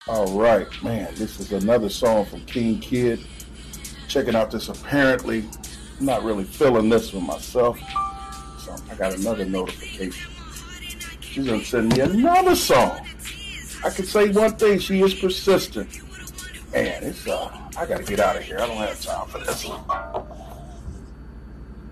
All right, man. This is another song from King Kid. Checking out this apparently. I'm not really feeling this one myself. So I got another notification. She's gonna send me another song. I can say one thing, she is persistent. Man, it's I gotta get out of here. I don't have time for this one.